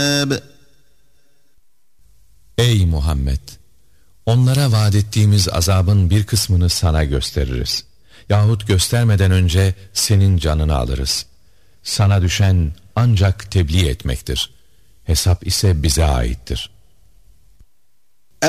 Ey Muhammed! Onlara vaat ettiğimiz azabın bir kısmını sana gösteririz. Yahut göstermeden önce senin canını alırız. Sana düşen ancak tebliğ etmektir. Hesap ise bize aittir.